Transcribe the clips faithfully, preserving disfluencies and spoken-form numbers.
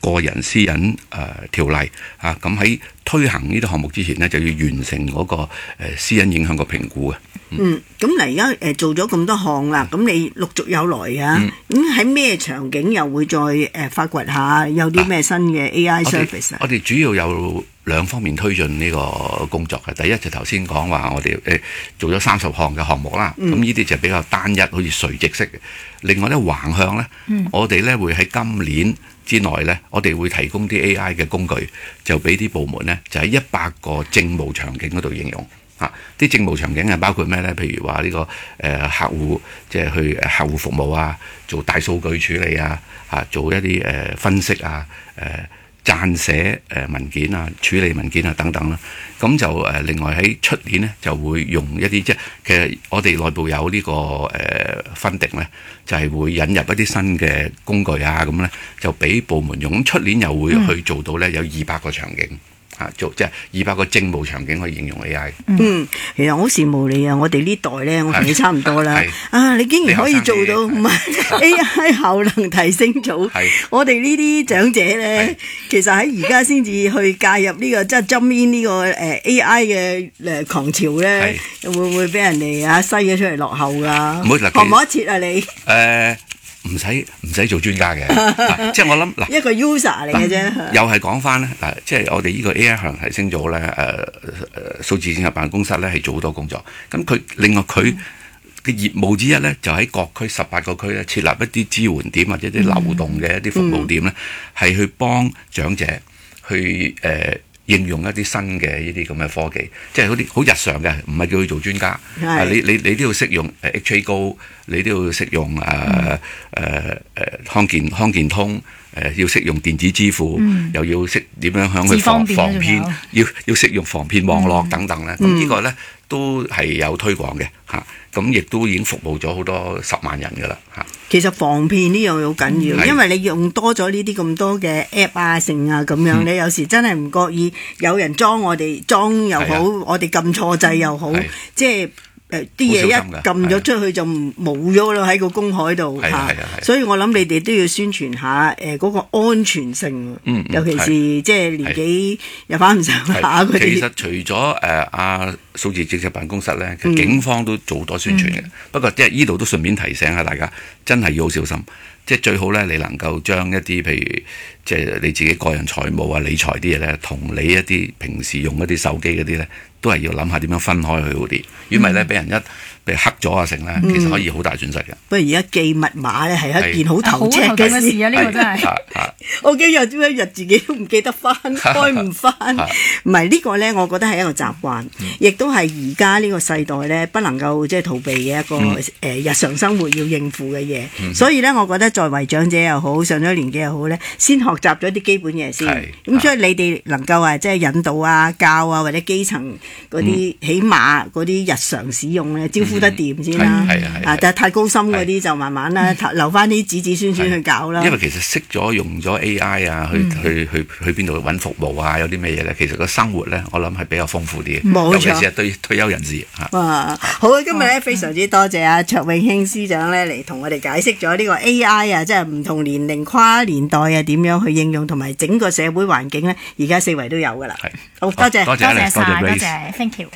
個人私隱誒、呃、條例啊，咁喺推行呢啲項目之前呢，就要完成嗰、那個、呃、私隱影響個評估嘅。 嗯，咁嗱而家誒做咗咁多項啦，咁你陸續有來啊，咁喺咩場景又會再誒、呃、發掘下有啲咩新嘅 A I service 啊？ 我哋主要有兩方面推進呢個工作嘅。第一就頭先講話我哋誒、呃、做咗三十項嘅項目啦，咁呢啲就比較單一，好似垂直式嘅。另外咧橫向咧，嗯、我哋咧會喺今年之內咧，我哋會提供啲 A I 嘅工具，就俾啲部門咧，就喺一百個政務場景嗰度應用。啊！啲政務場景係包括咩咧？譬如話呢、這個誒、呃、客戶，即係去客戶服務啊，做大數據處理啊，啊做一啲誒、呃、分析啊，誒、呃、撰寫誒文件啊，處理文件啊等等啦。咁就誒、呃、另外喺出年咧就會用一啲即係其實我哋內部有呢、這個誒分定咧，就係、是、會引入一啲新嘅工具啊，咁咧就俾部門用。咁出年又會去做到咧有二百個場景。啊！做即係二百個政務場景可以應用 A I。 嗯，其實我好羨慕你啊！我哋呢代咧，我同你差唔多啦。啊，你竟然可以做到唔係 A I 效能提升組。我哋呢啲長者咧，其實喺而家先至去介入呢、這個即係 jump in 呢個誒 A I 嘅誒狂潮咧，會唔會俾人哋啊篩咗出嚟落後㗎？唔好，學唔學得切啊你？誒、 呃。唔使唔使做專家嘅、啊，即係我諗嗱， 一個 user 嚟嘅啫。又係講翻咧，嗱，即係我哋呢個 A I 效能提升組咧，誒、呃、誒數字政策辦公室咧係做好多工作。咁佢另外佢嘅業務之一咧，就喺各區十八個區咧設立一啲支援點或者啲流動嘅一啲服務點咧，係、嗯、去幫長者去誒。呃應用一啲新嘅呢啲咁嘅科技，即係嗰啲好日常嘅，唔係叫佢做專家。啊、你你你都要識用 H A 高，你都要識用誒誒誒康健康健通，誒、呃、要識用電子支付，嗯、又要識點樣響去防防騙，要要識用防騙網絡等等咧。咁、嗯、呢個咧都係有推廣嘅嚇，咁、啊、亦都已經服務咗好多十萬人㗎啦嚇。 其實防騙呢樣好緊要，嗯、因為你用多咗呢啲咁多嘅 app 啊、成啊咁樣，嗯、你有時真係唔覺意有人裝我哋裝又好，啊、我哋撳錯掣又好，啊、即係誒啲嘢一撳咗出去就冇咗咯喺個公海度嚇。所以我諗你哋都要宣傳下誒嗰個安全性，嗯、尤其是即係年紀又翻唔上下嗰啲。 其實除咗誒阿數字政策辦公室咧，其實警方都做多宣傳嘅。嗯、不過即係呢度都順便提醒下大家，真係要好小心。即係最好咧，你能夠將一啲譬如即係你自己個人財務啊、理財啲嘢咧，同你一啲平時用一啲手機嗰啲咧，都係要諗下點樣分開佢好啲。如果唔係咧，俾人一被黑咗啊成咧，其實可以好大損失嘅。 不過而家記密碼咧係一件好頭赤嘅事啊！呢個真係，我幾日朝一日自己都唔記得翻，開唔翻。唔係呢個咧，我覺得係一個習慣，亦都係而家呢個世代咧不能夠即係逃避嘅一個誒日常生活要應付嘅嘢。所以咧，我覺得作為長者又好，上咗年紀又好咧，先學習咗啲基本嘢先。咁所以你哋能夠話即係引導啊、教啊或者基層嗰啲，起碼嗰啲日常使用咧，招呼得掂先啦。啊，但係太高深嗰啲就慢慢啦，留翻啲子子孫孫去搞啦。 因為其實識咗用咗 A I 啊，去去去去邊度揾服務啊，有啲咩嘢咧？其實個生活咧，我諗係比較豐富啲嘅。冇錯，尤其是係對退休人士嚇。哇，好啊！今日咧非常之多謝阿卓永興司長咧嚟同我哋解釋咗呢個 A I 啊，即係唔同年齡、跨年代啊點樣去應用，同埋整個社會環境咧，而家四圍都有噶啦。係，好多謝，多謝晒，多謝 ，thank you。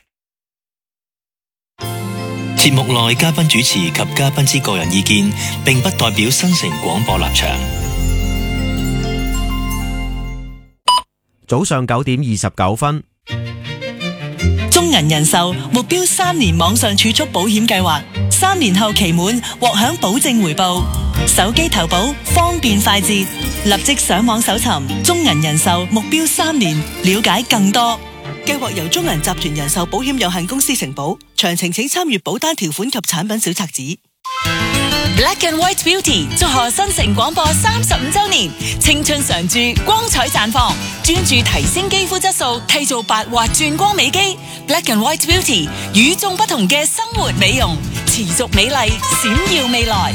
節目內嘉賓主持及嘉賓之個人意見，並不代表新城廣播立場。 早上九點二十九分， 中銀人壽目標三年網上儲蓄保險計劃，三年後期滿獲享保證回報。手機投保方便快捷，立即上網搜尋中銀人壽目標三年，了解更多。計劃由中銀集團人壽保險有限公司承保，詳情請參閱保單條款及產品小冊子。Black and White Beauty 祝賀新城廣播三十五周年，青春常駐，光彩綻放，專注提升肌膚質素，締造白滑轉光美肌。Black and White Beauty 與眾不同嘅生活美容，持續美麗，閃耀未來。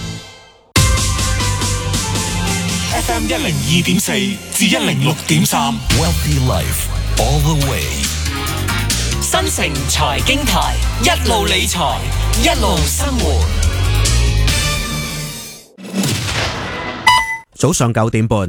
F M 一零二點四至一零六點三 Wealthy Life。All the way， 新城財經台，一路理財，一路生活。 早上九點半。